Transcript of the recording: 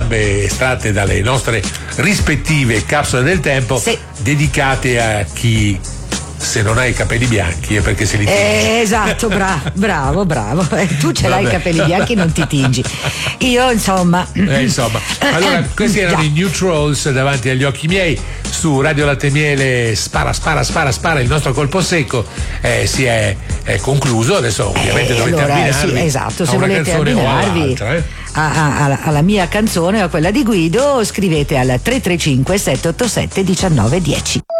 entrambe estratte dalle nostre rispettive capsule del tempo, sì, dedicate a chi, se non hai i capelli bianchi è perché se li tingi. Esatto, bravo. Tu ce l'hai i capelli bianchi, non ti tingi. Io insomma. Allora, questi erano i New Trolls davanti agli occhi miei. Su Radio Latte Miele spara, il nostro colpo secco si è concluso. Adesso ovviamente dovete abbinarvi, sì, esatto, se a una volete canzone abbinarvi o all'altra, alla mia canzone o a quella di Guido, scrivete al 335 787 1910.